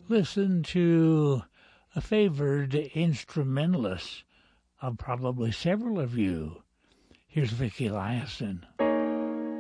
listen to a favored instrumentalist of probably several of you. Here's Vicky Eliason.